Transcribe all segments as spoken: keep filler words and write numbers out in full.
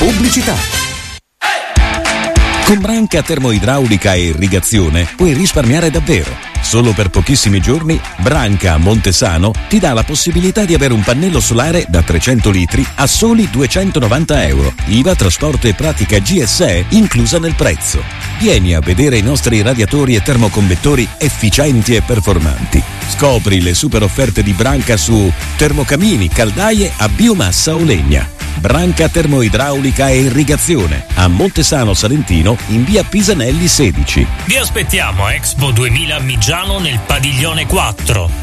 Pubblicità. Con Branca Termoidraulica e Irrigazione puoi risparmiare davvero. Solo per pochissimi giorni Branca a Montesano ti dà la possibilità di avere un pannello solare da trecento litri a soli duecentonovanta euro. I V A, trasporto e pratica G S E inclusa nel prezzo. Vieni a vedere i nostri radiatori e termoconvettori efficienti e performanti. Scopri le super offerte di Branca su termocamini, caldaie a biomassa o legna. Branca Termoidraulica e Irrigazione a Montesano Salentino in via Pisanelli sedici. Vi aspettiamo a Expo duemila a Migiano nel padiglione quattro.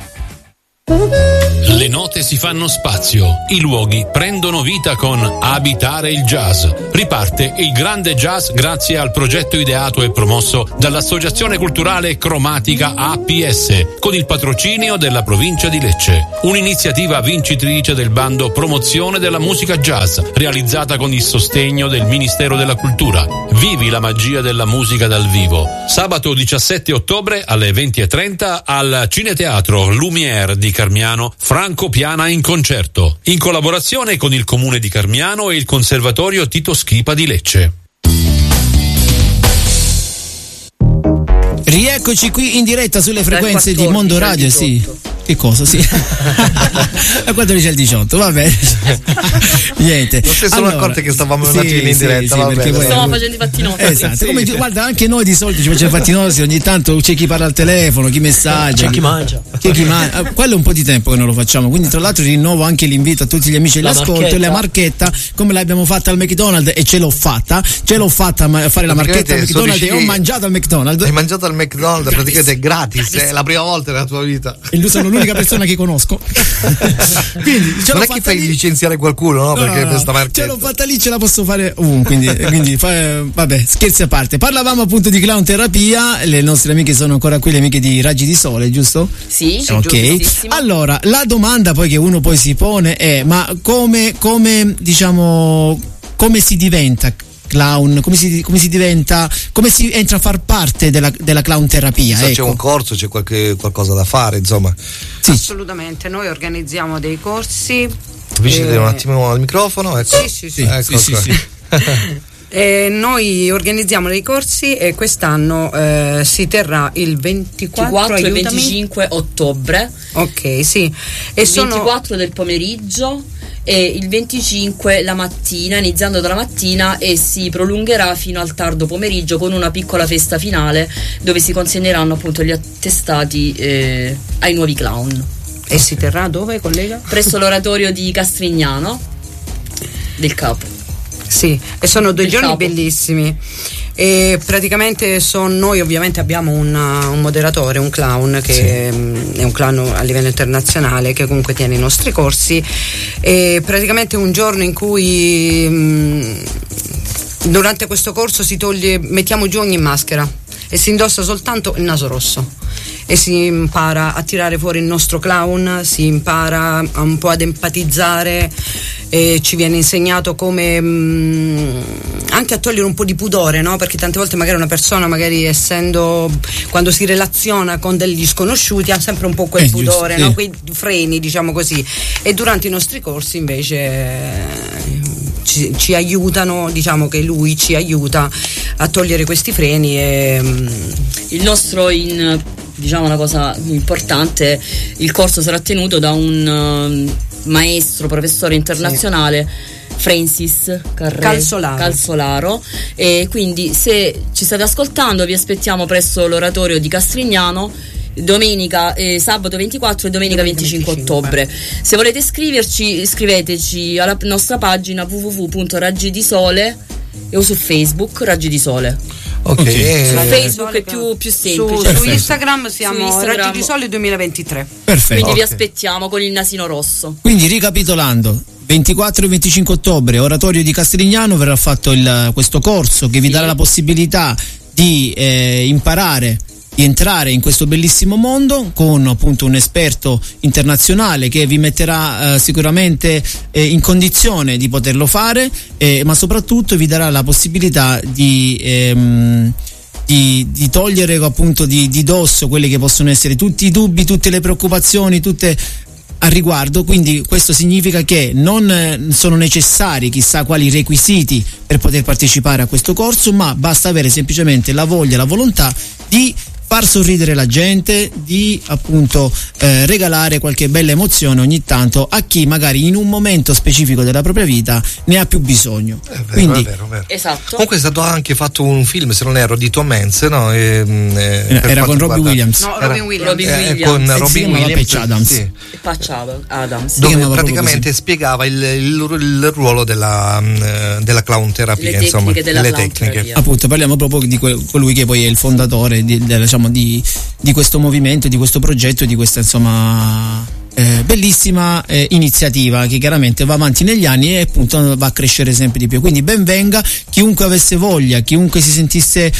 Le note si fanno spazio, i luoghi prendono vita con Abitare il Jazz. Riparte il grande jazz grazie al progetto ideato e promosso dall'Associazione Culturale Cromatica A P S con il patrocinio della provincia di Lecce. Un'iniziativa vincitrice del bando Promozione della musica jazz, realizzata con il sostegno del Ministero della Cultura. Vivi la magia della musica dal vivo. Sabato diciassette ottobre alle venti e trenta al Cineteatro Lumière di Carmiano, Franco Piana in concerto, in collaborazione con il Comune di Carmiano e il Conservatorio Tito Schipa di Lecce. Rieccoci qui in diretta sulle frequenze di Mondo Radio, sì. Che cosa? Sì. A quattordici al diciotto, va bene. Niente. Non si sono allora, accorti che stavamo sì, un attimo in diretta, sì, va bene. Poi... Stavamo facendo i fattinosi. Esatto. Sì. Come, guarda, anche noi di solito ci facciamo i fattinosi, ogni tanto c'è chi parla al telefono, chi messaggia, c'è chi mangia. C'è chi mangia. Quello è un po' di tempo che non lo facciamo, quindi tra l'altro rinnovo anche l'invito a tutti gli amici dell'ascolto e la marchetta, come l'abbiamo fatta al McDonald's e ce l'ho fatta, ce l'ho fatta a fare la marchetta al McDonald's e ho mangiato al McDonald's. Hai mangiato al McDonald's, praticamente è gratis, è la prima volta nella tua vita. E lui sono l'unica persona che conosco. Quindi ce non è che fai lì licenziare qualcuno, no? Perché no, no, questa marchetta ce l'ho fatta lì, ce la posso fare ovunque. Quindi, quindi fa, vabbè, scherzi a parte. Parlavamo appunto di clown terapia. Le nostre amiche sono ancora qui, le amiche di Raggi di Sole, giusto? Sì, ok. Allora, la domanda poi che uno poi si pone è: ma come, come diciamo, come si diventa clown, come si, come si diventa, come si entra a far parte della, della clown terapia? So, ecco. C'è un corso, c'è qualche, qualcosa da fare, insomma. Sì. Assolutamente, noi organizziamo dei corsi. Avvicinate eh... un attimo al microfono, ecco. Sì, sì, sì. Ecco, sì, sì, sì. E noi organizziamo dei corsi e quest'anno eh, si terrà il ventiquattro e venticinque ottobre. Ok, sì. E il sono... ventiquattro del pomeriggio e il venticinque la mattina, iniziando dalla mattina, e si prolungherà fino al tardo pomeriggio con una piccola festa finale dove si consegneranno appunto gli attestati eh, ai nuovi clown. E si terrà dove, collega? Presso l'oratorio di Castrignano del Capo. Sì, e sono due del giorni Capo. Bellissimi. E praticamente son, noi ovviamente abbiamo un, un moderatore, un clown che sì. è un clown a livello internazionale che comunque tiene i nostri corsi, e praticamente un giorno in cui mh, durante questo corso si toglie, mettiamo giù ogni maschera e si indossa soltanto il naso rosso e si impara a tirare fuori il nostro clown, si impara un po' ad empatizzare e ci viene insegnato come mh, anche a togliere un po' di pudore, no? Perché tante volte magari una persona, magari essendo, quando si relaziona con degli sconosciuti, ha sempre un po' quel eh, pudore, giusto, no? sì. Quei freni, diciamo così, e durante i nostri corsi invece eh, ci, ci aiutano, diciamo che lui ci aiuta a togliere questi freni e mh, il nostro in diciamo una cosa importante, il corso sarà tenuto da un uh, maestro, professore internazionale, sì. Francis Carre- Calzolaro. Calzolaro, e quindi se ci state ascoltando vi aspettiamo presso l'oratorio di Castrignano domenica, eh, sabato ventiquattro e domenica venticinque ottobre. Se volete iscriverci, iscriveteci alla nostra pagina w w w punto raggi di sole o su Facebook Raggi di Sole. Okay. Okay. Su Facebook è più, più semplice. Su, su Instagram siamo su Instagram. Raggi di Sole duemilaventitré. Perfetto. Quindi okay. vi aspettiamo con il nasino rosso. Quindi ricapitolando, ventiquattro e venticinque ottobre, oratorio di Castrignano, verrà fatto il, questo corso che vi sì. darà la possibilità di eh, imparare, di entrare in questo bellissimo mondo con appunto un esperto internazionale che vi metterà eh, sicuramente eh, in condizione di poterlo fare, eh, ma soprattutto vi darà la possibilità di ehm, Di, di togliere appunto di, di dosso quelli che possono essere tutti i dubbi, tutte le preoccupazioni, tutte a riguardo, quindi questo significa che non sono necessari chissà quali requisiti per poter partecipare a questo corso, ma basta avere semplicemente la voglia, la volontà di far sorridere la gente, di appunto eh, regalare qualche bella emozione ogni tanto a chi magari in un momento specifico della propria vita ne ha più bisogno. È vero, Quindi, è vero, è vero. Esatto. Comunque è stato anche fatto un film, se non erro, di Tom Hanks, no? E, eh, era con Robbie Williams. No, Era- Robin Williams. Robin eh, Williams. con E si Robin chiamava Williams, Patch Adams. sì, E Patch Adams. Si dove chiamava praticamente proprio spiegava il, il, il ruolo della, mm, della clown terapia, Le tecniche insomma, della le clown tecniche. terapia. Appunto, parliamo proprio di que- colui che poi è il fondatore di, del- diciamo, di, di questo movimento, di questo progetto, di questa insomma eh, bellissima eh, iniziativa che chiaramente va avanti negli anni e appunto va a crescere sempre di più. Quindi ben venga chiunque avesse voglia, chiunque si sentisse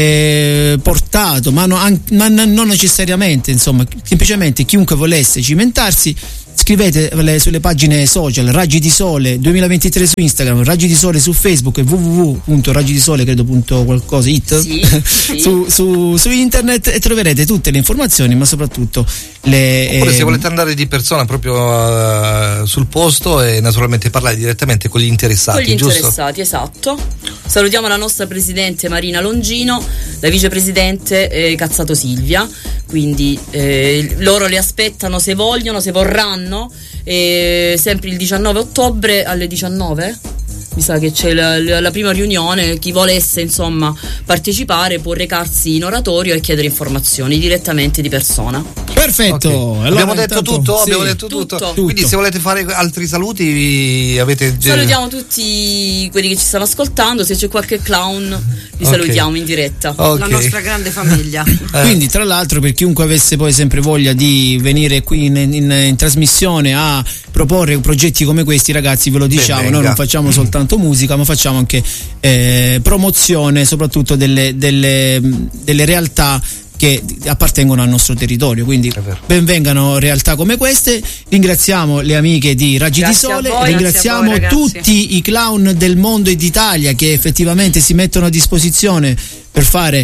eh, portato, ma, no, an- ma n- non necessariamente, insomma, semplicemente chiunque volesse cimentarsi. Scrivete le- sulle pagine social Raggi di Sole duemilaventitré su Instagram, Raggi di Sole su Facebook e w w w punto raggi di sole credo punto qualcosa it Sì, sì. su, su, su internet, e troverete tutte le informazioni, ma soprattutto le Oppure se ehm, volete andare di persona proprio eh, sul posto e naturalmente parlare direttamente con gli interessati, Con gli giusto? interessati, esatto. Salutiamo la nostra presidente Marina Longino, la vicepresidente eh, Cazzato Silvia, quindi eh, loro le aspettano se vogliono, se vorranno, eh, sempre il diciannove ottobre alle diciannove. Mi sa che c'è la, la- la prima riunione, chi volesse insomma partecipare può recarsi in oratorio e chiedere informazioni direttamente di persona. perfetto. Ok. Allora, abbiamo detto intanto- tutto, sì. abbiamo detto tutto. Tutto. Quindi Tutto. se volete fare altri saluti avete Salutiamo tutti quelli che ci stanno ascoltando, se c'è qualche clown li Ok. salutiamo in diretta. Ok. La nostra grande famiglia. Eh. Quindi tra l'altro, per chiunque avesse poi sempre voglia di venire qui in, in- in trasmissione a proporre progetti come questi, ragazzi, ve lo diciamo, venga. noi non facciamo soltanto musica, ma facciamo anche eh, promozione soprattutto delle, delle, delle realtà che appartengono al nostro territorio, quindi È vero. benvengano realtà come queste. Ringraziamo le amiche di Raggi Grazie di a Sole, voi, ringraziamo grazie a voi, ragazzi. tutti i clown del mondo e d'Italia che effettivamente si mettono a disposizione per fare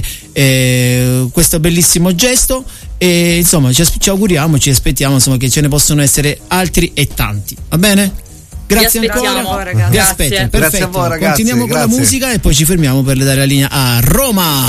eh, questo bellissimo gesto, e insomma ci, as- ci auguriamo, ci aspettiamo insomma che ce ne possono essere altri e tanti, va bene? Grazie Vi ancora, aspettiamo, ragazzi. vi Grazie. aspetto, Grazie a perfetto. voi, ragazzi, Continuiamo con la grazie. musica e poi ci fermiamo per dare la linea a Roma.